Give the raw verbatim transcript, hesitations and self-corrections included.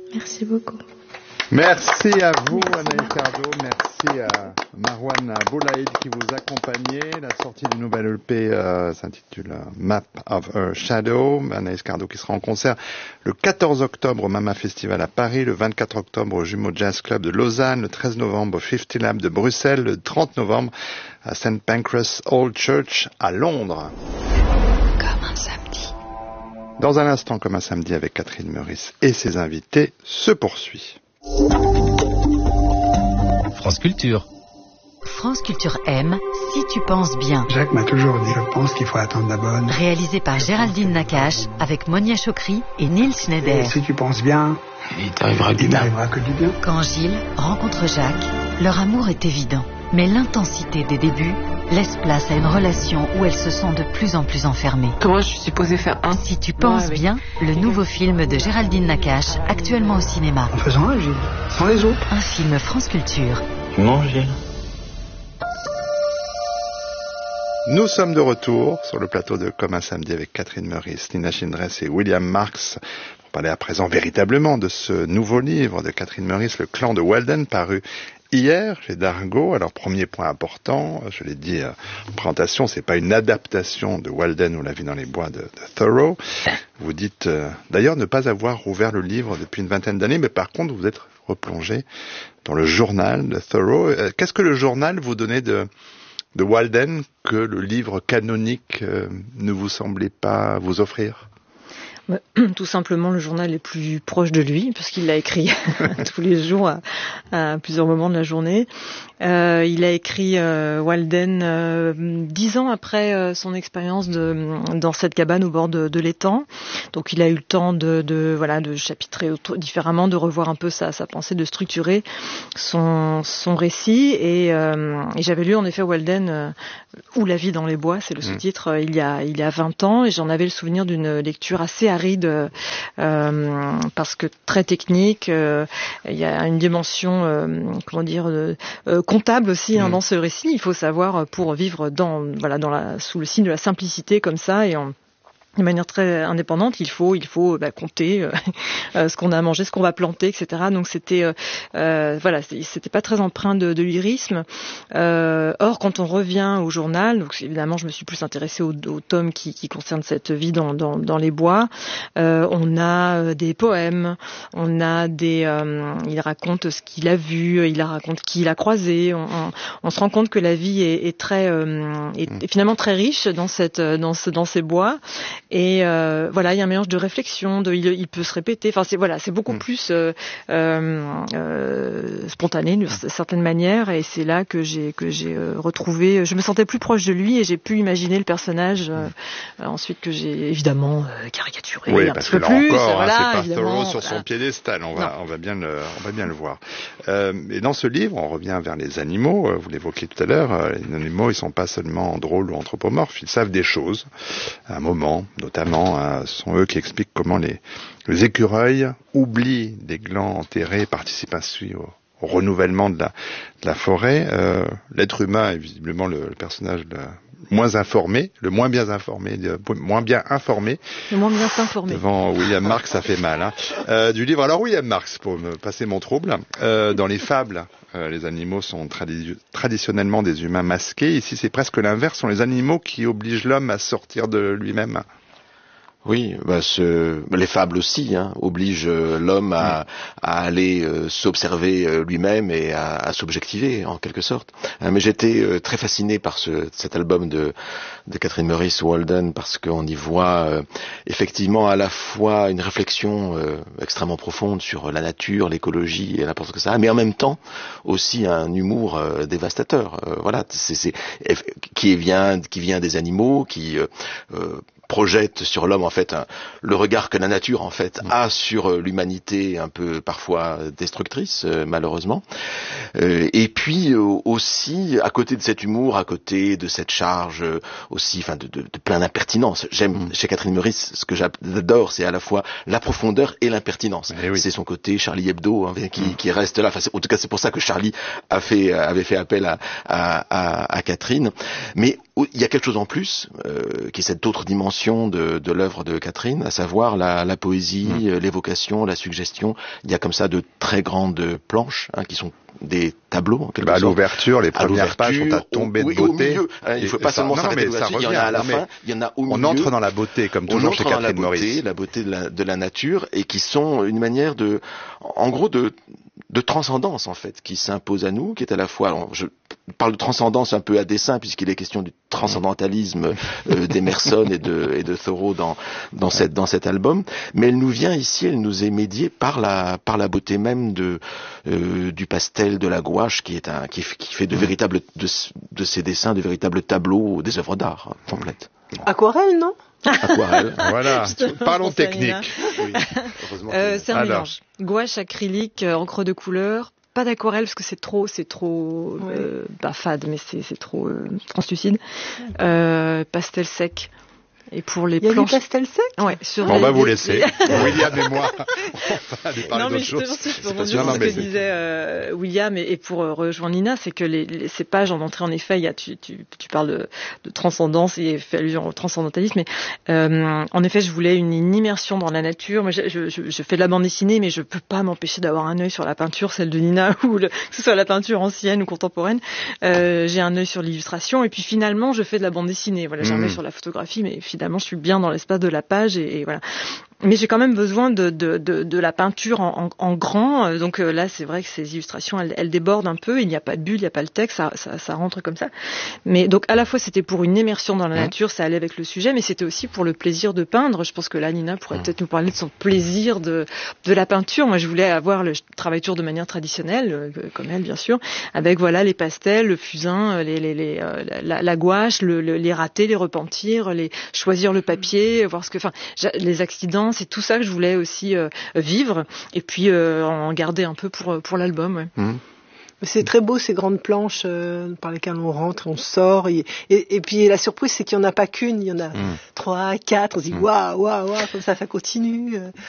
Merci beaucoup. Merci à vous, Anaïs Cardo. Merci à Marwan Boulaïd qui vous accompagnait. La sortie du nouvel E P euh, s'intitule Map of a Shadow. Anaïs Cardo qui sera en concert le quatorze octobre au Mama Festival à Paris, le vingt-quatre octobre au Jumeau Jazz Club de Lausanne, le treize novembre au cinquante Lab de Bruxelles, le trente novembre à Saint Pancras Old Church à Londres. Comme un samedi. Dans un instant, comme un samedi avec Catherine Meurice et ses invités, se poursuit. France Culture. France Culture aime Si tu penses bien. Jacques m'a toujours dit, je pense qu'il faut attendre la bonne. Réalisé par Géraldine Nakache avec Monia Chokri et Neil Schneider. Et si tu penses bien, il t'arrivera il n'arrivera que du bien. Quand Gilles rencontre Jacques, leur amour est évident. Mais l'intensité des débuts laisse place à une relation où elle se sent de plus en plus enfermée. Comment je suis supposée faire un Si tu penses ouais, bien, le nouveau film de Géraldine Nakache, actuellement au cinéma. En faisant un, Gilles, sans les autres. Un film France Culture. Non, Gilles. Nous sommes de retour sur le plateau de Comme un samedi avec Catherine Meurice, Nina Chindress et William Marx. On parlait à présent véritablement de ce nouveau livre de Catherine Meurice, Le clan de Walden, paru hier chez Dargaud. Alors, premier point important, je l'ai dit en présentation, c'est pas une adaptation de Walden ou La vie dans les bois de, de Thoreau. Vous dites euh, d'ailleurs ne pas avoir ouvert le livre depuis une vingtaine d'années, mais par contre vous êtes replongé dans le journal de Thoreau. Euh, qu'est-ce que le journal vous donnait de, de Walden que le livre canonique euh, ne vous semblait pas vous offrir ? Tout simplement, le journal est plus proche de lui, parce qu'il l'a écrit tous les jours à, à plusieurs moments de la journée. Euh, il a écrit euh, Walden euh, dix ans après euh, son expérience de, dans cette cabane au bord de, de l'étang. Donc, il a eu le temps de, de voilà, de chapitrer auto, différemment, de revoir un peu sa, sa pensée, de structurer son, son récit. Et, euh, et j'avais lu en effet Walden euh, ou La vie dans les bois, c'est le sous-titre, euh, il y a il y a vingt ans, et j'en avais le souvenir d'une lecture assez aride euh, parce que très technique. Euh, il y a une dimension, euh, comment dire, euh, comptable aussi hein, mmh. dans ce récit. Il faut savoir pour vivre dans voilà dans la sous le signe de la simplicité comme ça et en de manière très indépendante, il faut il faut bah, compter euh, ce qu'on a mangé, ce qu'on va planter, et cetera. Donc c'était euh, euh, voilà, c'était pas très empreint de, de lyrisme. Euh, or, quand on revient au journal, donc évidemment, je me suis plus intéressée au, au tome qui, qui concerne cette vie dans dans, dans les bois. Euh, on a des poèmes, on a des, euh, il raconte ce qu'il a vu, il raconte qui il a croisé. On, on, on se rend compte que la vie est, est très, euh, est, est finalement très riche dans cette dans ce dans ces bois. Et euh, voilà, il y a un mélange de réflexion, de, il, il peut se répéter. Enfin, c'est voilà, c'est beaucoup mmh. plus euh, euh, spontané d'une certaine manière. Et c'est là que j'ai que j'ai euh, retrouvé. Je me sentais plus proche de lui et j'ai pu imaginer le personnage. Euh, mmh. Ensuite que j'ai évidemment euh, caricaturé oui, un parce petit que peu plus. Encore, voilà, hein, c'est pas Thoreau sur voilà. son piédestal. On va non. on va bien le on va bien le voir. Euh, et dans ce livre, on revient vers les animaux. Vous l'évoquiez tout à l'heure. Les animaux, ils sont pas seulement drôles ou anthropomorphes. Ils savent des choses. À un moment, notamment. Euh, Ce sont eux qui expliquent comment les, les écureuils oublient des glands enterrés, participent ainsi au, au renouvellement de la, de la forêt. Euh, l'être humain est visiblement le, le personnage le moins informé, le moins bien informé, le moins bien informé. Le moins bien informé. Devant William Marx, ça fait mal. Hein. Euh, du livre. Alors William Marx, pour me passer mon trouble, euh, dans les fables, euh, les animaux sont tradi- traditionnellement des humains masqués. Ici, c'est presque l'inverse. Ce sont les animaux qui obligent l'homme à sortir de lui-même. Oui, bah ce, les fables aussi hein, obligent euh, l'homme à, à aller euh, s'observer euh, lui-même et à, à s'objectiver en quelque sorte. Euh, mais j'étais euh, très fasciné par ce, cet album de, de Catherine Meurice, Walden, parce qu'on y voit euh, effectivement à la fois une réflexion euh, extrêmement profonde sur la nature, l'écologie et n'importe que ça, mais en même temps aussi un humour euh, dévastateur. Euh, voilà, c'est, c'est, qui vient, qui vient des animaux, qui euh, euh, projette sur l'homme en fait un, le regard que la nature en fait a sur euh, l'humanité un peu parfois destructrice euh, malheureusement euh, et puis euh, aussi à côté de cet humour, à côté de cette charge euh, aussi enfin de, de, de plein d'impertinence. J'aime mmh. chez Catherine Meurice ce que j'adore, c'est à la fois la profondeur et l'impertinence. Et oui. C'est son côté Charlie Hebdo hein, qui, mmh. qui reste là. Enfin, en tout cas c'est pour ça que Charlie a fait avait fait appel à, à, à, à Catherine. Mais il y a quelque chose en plus euh, qui est cette autre dimension dimensions de, de l'œuvre de Catherine, à savoir la, la poésie, mmh. l'évocation, la suggestion. Il y a comme ça de très grandes planches hein, qui sont des tableaux en quelque bah, à sorte. l'ouverture, les premières pages sont à tomber au, de beauté. Au milieu, hein, il ne faut pas seulement s'arrêter là-dessus. Il y en a à la fin, il y en a au milieu. On entre dans la beauté, comme toujours chez Catherine Meurice. On entre dans la beauté, la beauté de la, de la nature, et qui sont une manière de, en gros, de de transcendance en fait, qui s'impose à nous, qui est à la fois, alors, je parle de transcendance un peu à dessein puisqu'il est question du transcendantalisme euh, d'Emerson et de et de Thoreau dans dans cette dans cet album, mais elle nous vient ici, elle nous est médiée par la par la beauté même de euh, du pastel, de la gouache, qui est un qui, qui fait de véritables de, de ces dessins de véritables tableaux, des œuvres d'art hein, complètes. Aquarelle, non? Aquarelle. Voilà. Parlons technique. Oui. Euh, c'est un Alors. mélange. Gouache, acrylique, euh, encre de couleur. Pas d'aquarelle parce que c'est trop, c'est trop, ouais. euh, pas fade, mais c'est, c'est trop euh, translucide. Euh, pastel sec. Et pour les Il y a planches... du pastel sec. Ouais, sur on les... va vous laisser. William et moi, on va aller parler non, d'autre chose. Non, mais justement, pour rebondir sur ce que c'est... disait euh, William et, et pour euh, rejoindre Nina, c'est que les, les, ces pages en entrée, en effet, il y a, tu, tu, tu parles de, de transcendance et fait allusion au transcendantalisme, mais euh, en effet, je voulais une, une immersion dans la nature. Moi, je, je, je, je fais de la bande dessinée, mais je peux pas m'empêcher d'avoir un œil sur la peinture, celle de Nina, ou le, que ce soit la peinture ancienne ou contemporaine. Euh, j'ai un œil sur l'illustration, et puis finalement, je fais de la bande dessinée. Voilà, j'ai mmh. un œil sur la photographie, mais finalement, je suis bien dans l'espace de la page et, et voilà. Mais j'ai quand même besoin de, de, de, de la peinture en, en, en grand. Donc euh, là, c'est vrai que ces illustrations, elles, elles débordent un peu. Il n'y a pas de bulle, il n'y a pas le texte, ça, ça, ça rentre comme ça. Mais donc à la fois, c'était pour une immersion dans la nature, ça allait avec le sujet, mais c'était aussi pour le plaisir de peindre. Je pense que là, Nina pourrait peut-être nous parler de son plaisir de, de la peinture. Moi, je voulais avoir le travail toujours de manière traditionnelle, euh, comme elle, bien sûr, avec voilà les pastels, le fusain, les, les, les, euh, la, la gouache, le, le, les rater, les repentir, les choisir le papier, voir ce que, enfin, les accidents. C'est tout ça que je voulais aussi euh, vivre et puis euh, en garder un peu pour pour l'album. Ouais. Mmh. C'est très beau ces grandes planches euh, par lesquelles on rentre, on sort et, et, et puis la surprise c'est qu'il n'y en a pas qu'une, il y en a mmh. trois, quatre. On se dit waouh waouh waouh comme ça ça continue.